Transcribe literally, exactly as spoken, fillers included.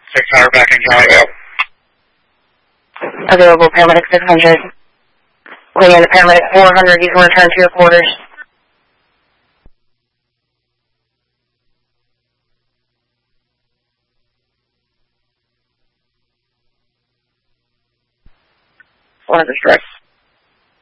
six hundred back in Cali. Available paramedic six hundred. Waiting on the paramedic four hundred. You can return to your quarters. One of the strikes.